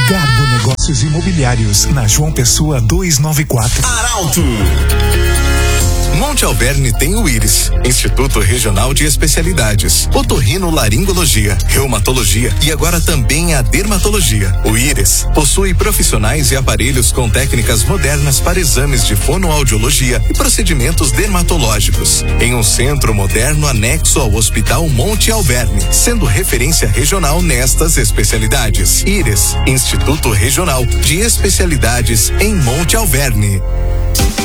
Garbo Negócios Imobiliários, na João Pessoa 294. Arauto. Monte Alverne tem o Íris, Instituto Regional de Especialidades, otorrinolaringologia, reumatologia e agora também a dermatologia. O Íris possui profissionais e aparelhos com técnicas modernas para exames de fonoaudiologia e procedimentos dermatológicos, em um centro moderno anexo ao Hospital Monte Alverne, sendo referência regional nestas especialidades. Íris, Instituto Regional de Especialidades em Monte Alverne.